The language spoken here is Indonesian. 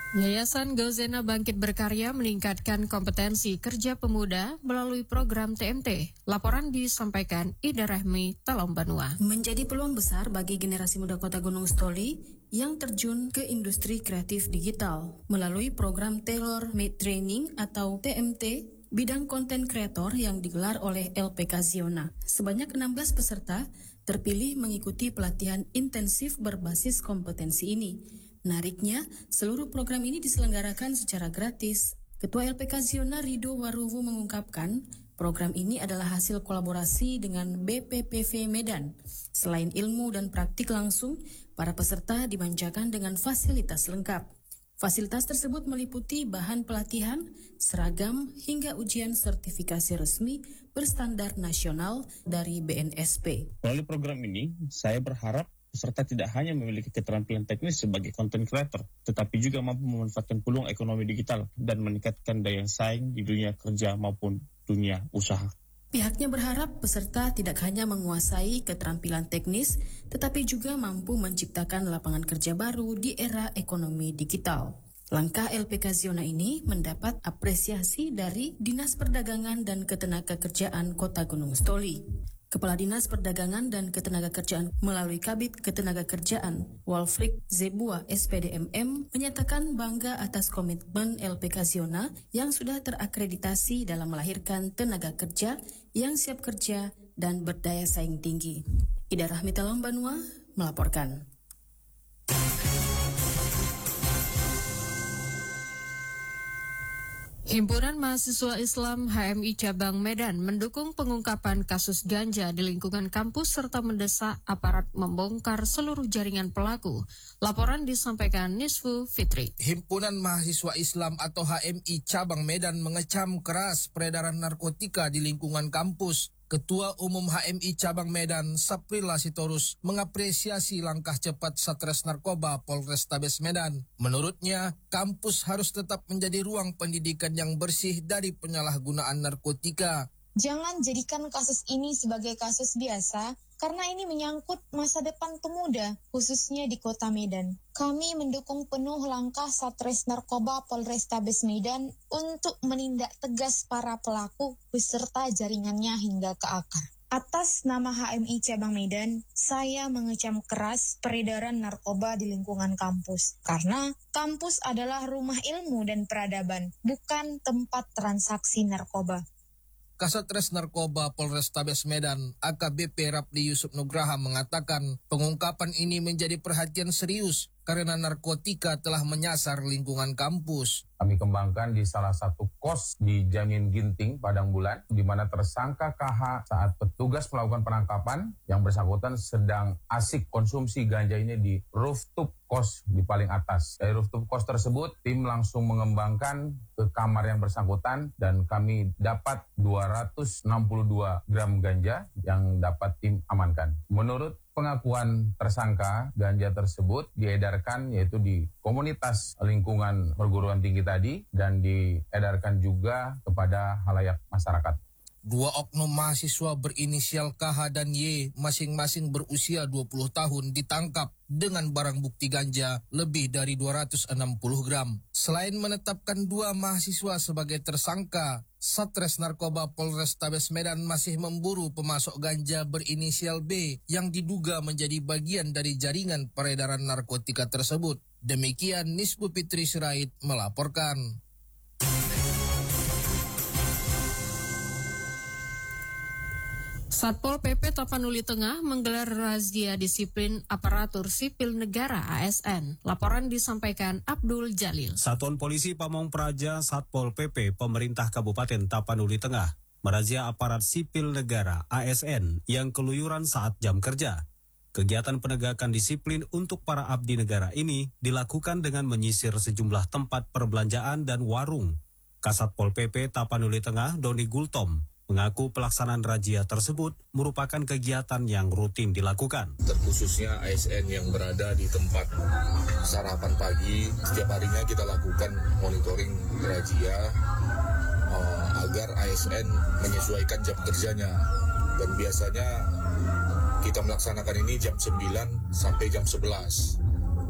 Yayasan Gauzena Bangkit Berkarya meningkatkan kompetensi kerja pemuda melalui program TMT. Laporan disampaikan Ida Rahmi, Talom Banua. Menjadi peluang besar bagi generasi muda Kota Gunung Stoli yang terjun ke industri kreatif digital melalui program Tailor Made Training atau TMT bidang konten kreator yang digelar oleh LPK Ziona. Sebanyak 16 peserta terpilih mengikuti pelatihan intensif berbasis kompetensi ini. Menariknya, seluruh program ini diselenggarakan secara gratis. Ketua LPK Ziona Rido Waruwu mengungkapkan, program ini adalah hasil kolaborasi dengan BPPV Medan. Selain ilmu dan praktik langsung, para peserta dimanjakan dengan fasilitas lengkap. Fasilitas tersebut meliputi bahan pelatihan, seragam, hingga ujian sertifikasi resmi berstandar nasional dari BNSP. Melalui program ini, saya berharap peserta tidak hanya memiliki keterampilan teknis sebagai content creator, tetapi juga mampu memanfaatkan peluang ekonomi digital dan meningkatkan daya saing di dunia kerja maupun dunia usaha. Pihaknya berharap peserta tidak hanya menguasai keterampilan teknis, tetapi juga mampu menciptakan lapangan kerja baru di era ekonomi digital. Langkah LPK Ziona ini mendapat apresiasi dari Dinas Perdagangan dan Ketenagakerjaan Kota Gunung Stoli. Kepala Dinas Perdagangan dan Ketenagakerjaan melalui Kabid Ketenagakerjaan Walfrik Zebua SPDMM menyatakan bangga atas komitmen LPK Ziona yang sudah terakreditasi dalam melahirkan tenaga kerja yang siap kerja dan berdaya saing tinggi. Ida Rahmi, Talom Banua melaporkan. Himpunan Mahasiswa Islam HMI Cabang Medan mendukung pengungkapan kasus ganja di lingkungan kampus serta mendesak aparat membongkar seluruh jaringan pelaku. Laporan disampaikan Nisfu Fitri. Himpunan Mahasiswa Islam atau HMI Cabang Medan mengecam keras peredaran narkotika di lingkungan kampus. Ketua Umum HMI Cabang Medan, Saprila Sitorus, mengapresiasi langkah cepat Satres Narkoba Polrestabes Medan. Menurutnya, kampus harus tetap menjadi ruang pendidikan yang bersih dari penyalahgunaan narkotika. Jangan jadikan kasus ini sebagai kasus biasa, karena ini menyangkut masa depan pemuda, khususnya di Kota Medan. Kami mendukung penuh langkah Satres Narkoba Polrestabes Medan untuk menindak tegas para pelaku beserta jaringannya hingga ke akar. Atas nama HMI Cabang Medan, saya mengecam keras peredaran narkoba di lingkungan kampus. Karena kampus adalah rumah ilmu dan peradaban, bukan tempat transaksi narkoba. Kasatres Narkoba Polrestabes Medan, AKBP Rapli Yusuf Nugraha mengatakan pengungkapan ini menjadi perhatian serius karena narkotika telah menyasar lingkungan kampus. Kami kembangkan di salah satu kos di Jamin Ginting, Padang Bulan, di mana tersangka KH saat petugas melakukan penangkapan yang bersangkutan sedang asik konsumsi ganja ini di rooftop kos di paling atas. Dari rooftop kos tersebut, tim langsung mengembangkan ke kamar yang bersangkutan dan kami dapat 262 gram ganja yang dapat tim amankan. Menurut pengakuan tersangka, ganja tersebut diedarkan yaitu di komunitas lingkungan perguruan tinggi tadi dan diedarkan juga kepada halayak masyarakat. Dua oknum mahasiswa berinisial KH dan Y masing-masing berusia 20 tahun ditangkap dengan barang bukti ganja lebih dari 260 gram. Selain menetapkan dua mahasiswa sebagai tersangka, Satres Narkoba Polrestabes Medan masih memburu pemasok ganja berinisial B yang diduga menjadi bagian dari jaringan peredaran narkotika tersebut. Demikian Nisbu Fitri Sirait melaporkan. Satpol PP Tapanuli Tengah menggelar razia disiplin aparatur sipil negara ASN. Laporan disampaikan Abdul Jalil. Satuan Polisi Pamong Praja Satpol PP Pemerintah Kabupaten Tapanuli Tengah merazia aparat sipil negara ASN yang keluyuran saat jam kerja. Kegiatan penegakan disiplin untuk para abdi negara ini dilakukan dengan menyisir sejumlah tempat perbelanjaan dan warung. Kasatpol PP Tapanuli Tengah Doni Gultom mengaku pelaksanaan razia tersebut merupakan kegiatan yang rutin dilakukan. Terkhususnya ASN yang berada di tempat sarapan pagi, setiap harinya kita lakukan monitoring razia agar ASN menyesuaikan jam kerjanya. Dan biasanya kita melaksanakan ini jam 9 sampai jam 11.